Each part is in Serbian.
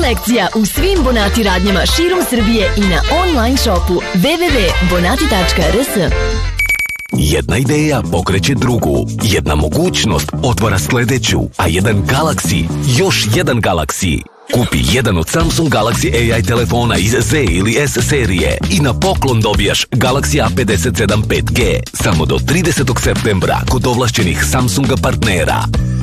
kolekcija u svim Bonati radnjama širom Srbije i na online shopu www.bonati.rs. Jedna ideja pokreće drugu, jedna mogućnost otvara sledeću, a jedan Galaxy, još jedan Galaxy. Kupi jedan od Samsung Galaxy AI telefona iz Z ili S serije i na poklon dobijaš Galaxy A57 5G samo do 30. septembra kod ovlašćenih Samsunga partnera.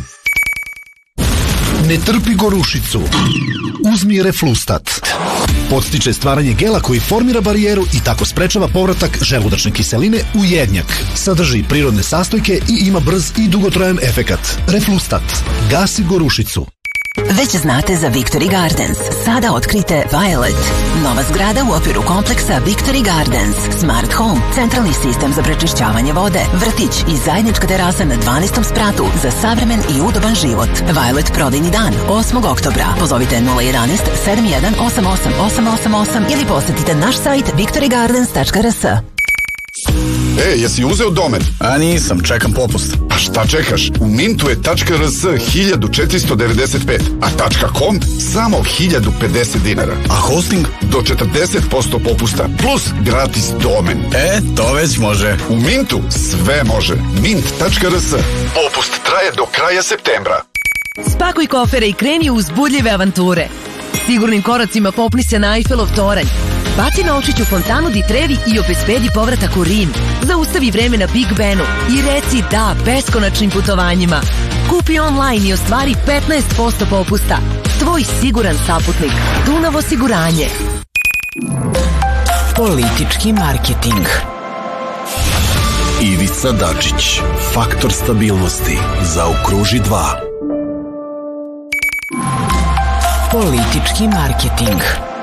Ne trpi gorušicu. Uzmi Reflustat. Podstiče stvaranje gela koji formira barijeru i tako sprečava povratak želudačne kiseline u jednjak. Sadrži prirodne sastojke i ima brz i dugotrajan efekat. Reflustat. Gasi gorušicu. Već znate za Victory Gardens. Sada otkrite Violet. Nova zgrada u okviru kompleksa Victory Gardens. Smart Home, centralni sistem za prečišćavanje vode, vrtić i zajednička terasa na 12. spratu za savremen i udoban život. Violet prodajni dan 8. oktobra. Pozovite 011 7188 888 ili posetite naš sajt victorygardens.rs. Ej, jesi uzeo domen? A nisam, čekam popust. A šta čekaš? U Mintu je .rs 1495, a .com samo 1050 dinara. A hosting? Do 40% popusta, plus gratis domen. To već može. U Mintu sve može. Mint.rs. Popust traje do kraja septembra. Spakuj kofere i kreni u uzbudljive avanture. Sigurnim koracima popni se na Eiffelov toranj. Baci novčić u fontanu di Trevi i obezbedi povratak u Rim. Zaustavi vreme na Big Benu i reci da beskonačnim putovanjima. Kupi online i ostvari 15% popusta. Tvoj siguran saputnik. Dunav osiguranje. Politički marketing. Ivica Dačić. Faktor stabilnosti. Zaokruži 2. Politički marketing.